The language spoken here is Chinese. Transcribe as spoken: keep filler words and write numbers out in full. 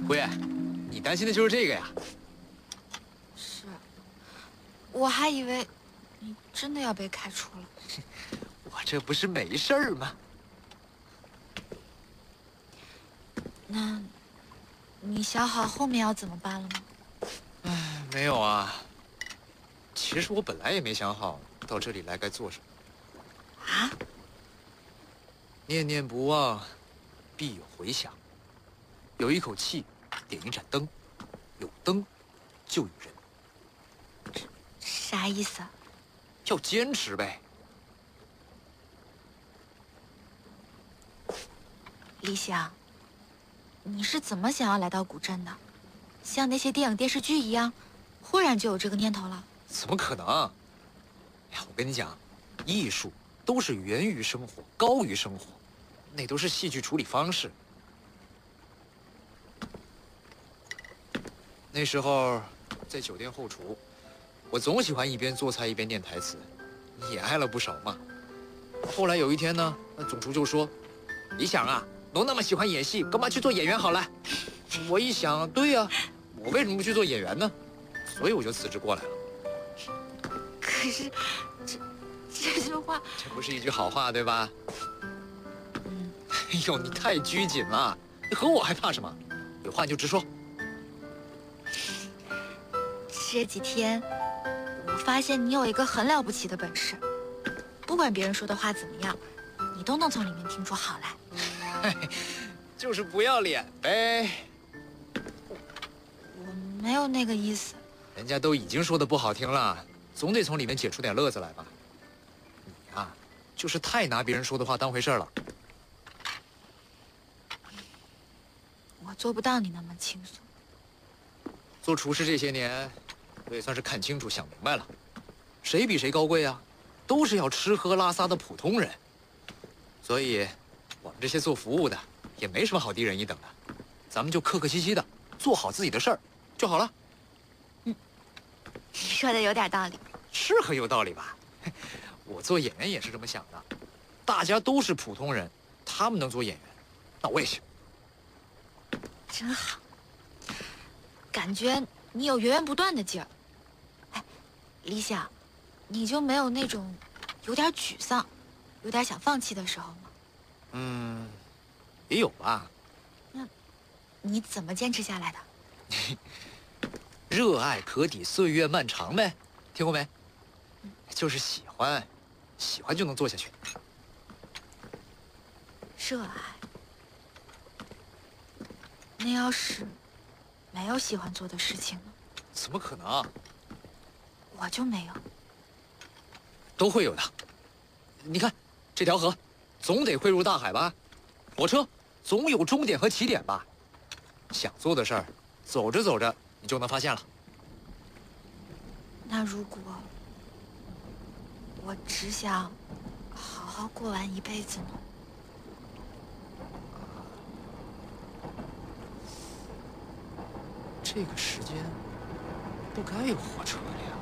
辉，你担心的就是这个呀？ 是，我还以为你真的要被开除了。 我这不是没事儿吗？ 那，你想好后面要怎么办了吗？ 唉，没有啊。其实我本来也没想好到这里来该做什么。 啊？ 念念不忘，必有回响。有一口气，点一盏灯，有灯，就有人。 啥意思啊？ 要坚持呗。 李想，你是怎么想要来到古镇的？像那些电影电视剧一样，忽然就有这个念头了？ 怎么可能？哎呀，我跟你讲，艺术都是源于生活，高于生活，那都是戏剧处理方式。那时候在酒店后厨，我总喜欢一边做菜一边念台词，也挨了不少骂。后来有一天呢，那总厨就说：“李想啊，都那么喜欢演戏，干嘛去做演员好了？”我一想，对呀、啊，我为什么不去做演员呢？所以我就辞职过来了。 可是，这这句话， 这不是一句好话，对吧？ 嗯， 哎呦，你太拘谨了，你和我还怕什么？有话你就直说。 这几天我发现你有一个很了不起的本事，不管别人说的话怎么样，你都能从里面听出好来。 就是不要脸呗。 我没有那个意思。 人家都已经说的不好听了，总得从里面解出点乐子来吧。你呀，就是太拿别人说的话当回事了。 我做不到你那么轻松。 做厨师这些年，我也算是看清楚、想明白了，谁比谁高贵啊？都是要吃喝拉撒的普通人。所以，我们这些做服务的也没什么好低人一等的，咱们就客客气气的做好自己的事儿就好了。 嗯，你说的有点道理， 是很有道理吧？我做演员也是这么想的，大家都是普通人，他们能做演员，那我也行。 真好。感觉你有源源不断的劲儿。哎，李想，你就没有那种有点沮丧、有点想放弃的时候吗？ 嗯，也有吧。 那你怎么坚持下来的？ 热爱可抵岁月漫长呗，听过没？ 嗯， 就是喜欢，喜欢就能做下去。 热爱。那要是没有喜欢做的事情呢？ 怎么可能？ 我就没有。 都会有的。你看，这条河，总得汇入大海吧？火车总有终点和起点吧？想做的事儿，走着走着你就能发现了。 那如果我只想好好过完一辈子呢？ 这个时间不该有火车呀。